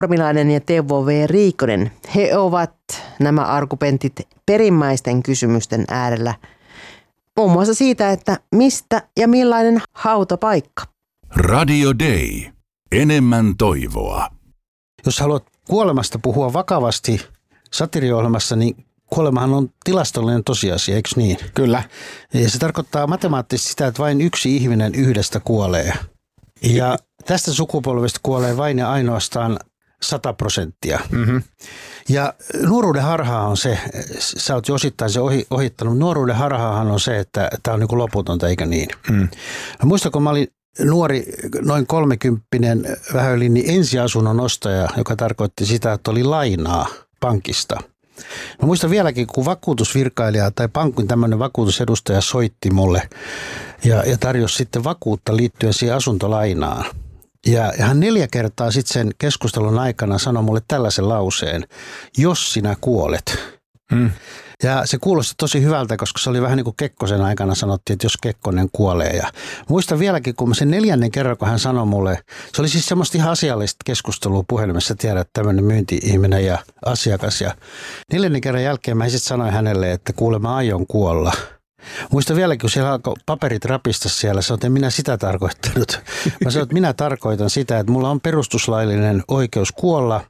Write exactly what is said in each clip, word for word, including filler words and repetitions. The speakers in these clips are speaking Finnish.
Kormilainen ja Teuvo V. Riikonen. He ovat nämä argumentit perimmäisten kysymysten äärellä. Muun muassa siitä, että mistä ja millainen hautapaikka. Radio Day. Enemmän toivoa. Jos haluat kuolemasta puhua vakavasti satiiriohjelmassa, niin kuolemahan on tilastollinen tosiasia, eikö niin? Kyllä. Ja se tarkoittaa matemaattisesti sitä, että vain yksi ihminen yhdestä kuolee. Ja tästä sukupolvesta kuolee vain ja ainoastaan sata prosenttia. Mm-hmm. Ja nuoruuden harhaa on se, sä oot jo osittain se ohi, ohittanut, nuoruuden harhaahan on se, että tämä on niin kuin loputonta, eikä niin? Mm. Muistan, kun mä olin nuori, noin kolmekymppinen vähän yli, niin ensiasunnon ostaja, joka tarkoitti sitä, että oli lainaa pankista. Mä muistan vieläkin, kun vakuutusvirkailija tai pankin tämmöinen vakuutusedustaja soitti mulle ja, ja tarjosi sitten vakuutta liittyen siihen asuntolainaan. Ja, ja hän neljä kertaa sitten sen keskustelun aikana sanoi mulle tällaisen lauseen, jos sinä kuolet. Hmm. Ja se kuulosti tosi hyvältä, koska se oli vähän niin kuin Kekkosen aikana sanottiin, että jos Kekkonen kuolee. Ja muistan vieläkin, kun sen neljännen kerran, kun hän sanoi mulle, se oli siis semmoista ihan asiallista keskustelua puhelimessa, tiedät, tämmöinen myynti-ihminen ja asiakas. Ja neljännen kerran jälkeen mä sitten sanoin hänelle, että kuule, mä aion kuolla. Muistan vieläkin, kun siellä alkoi paperit rapista siellä, sanoin, että en minä sitä tarkoittanut. Mä sanoin, että minä tarkoitan sitä, että mulla on perustuslaillinen oikeus kuolla.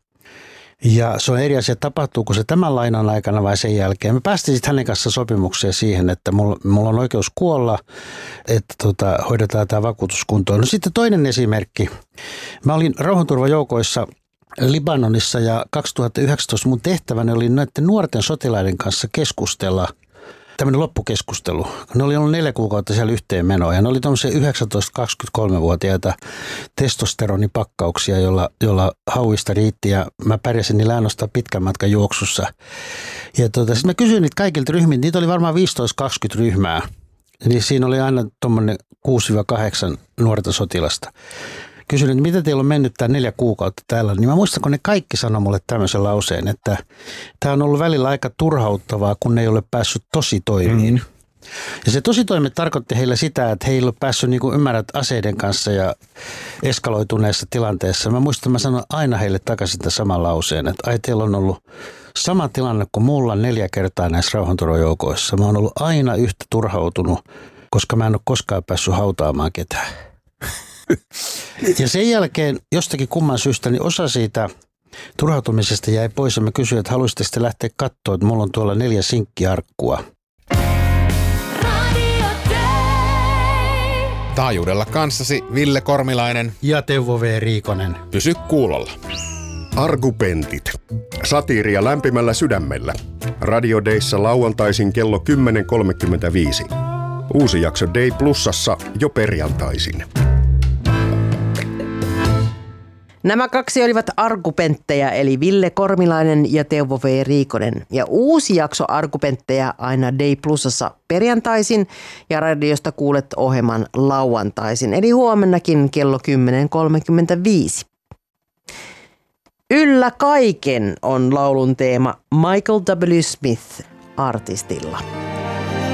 Ja se on eri asia, tapahtuuko se tämän lainan aikana vai sen jälkeen. Me päästiin sitten hänen kanssa sopimukseen siihen, että mulla, mulla on oikeus kuolla, että tota, hoidetaan tämä vakuutuskuntoon. No sitten toinen esimerkki. Mä olin rauhanturvajoukoissa Libanonissa ja kaksituhattayhdeksäntoista mun tehtäväni oli näiden nuorten sotilaiden kanssa keskustella. Tämmöinen loppukeskustelu. Ne oli ollut neljä kuukautta siellä yhteen menoa ja ne oli tuommoisia yhdeksäntoista-kaksikymmentäkolme-vuotiaita testosteronipakkauksia, jolla, jolla hauista riitti ja mä pärjäsin niillä ainoastaan pitkän matkan juoksussa. Ja tota, sitten mä kysyin niitä kaikilta ryhmiltä, niitä oli varmaan viisitoista kaksikymmentä ryhmää. Eli siinä oli aina tuommoinen kuusi kahdeksan nuorta sotilasta. Kysyin, että mitä teillä on mennyt tämä neljä kuukautta täällä, niin mä muistan, kun ne kaikki sanoi mulle tämmöisen lauseen, että tämä on ollut välillä aika turhauttavaa, kun ne ei ole päässyt tositoimiin. Mm. Ja se tositoimet tarkoitti heille sitä, että he ei ole päässyt niin kuin ymmärrät aseiden kanssa ja eskaloituneessa tilanteessa. Mä muistan, että mä sanoin aina heille takaisin tämän saman lauseen, että ai teillä on ollut sama tilanne kuin mulla neljä kertaa näissä rauhanturvajoukoissa. Mä oon ollut aina yhtä turhautunut, koska mä en ole koskaan päässyt hautaamaan ketään. Ja sen jälkeen jostakin kumman syystä niin osa siitä turhautumisesta jäi pois ja mä kysyin, että haluaisitteko te lähteä katsoa, että mulla on tuolla neljä sinkkiarkkua. Taajuudella kanssasi Ville Kormilainen ja Teuvo V. Riikonen. Pysy kuulolla. Argumentit. Satiiria lämpimällä sydämellä. Radio Dayssa lauantaisin kello kymmenen kolmekymmentäviisi. Uusi jakso Day Plusassa jo perjantaisin. Nämä kaksi olivat argumentteja, eli Ville Kormilainen ja Teuvo V. Riikonen. Ja uusi jakso argumentteja aina Day Plusassa perjantaisin ja radiosta kuulet ohjelman lauantaisin, eli huomennakin kello kymmenen kolmekymmentäviisi. Yllä kaiken on laulun teema Michael W. Smith artistilla.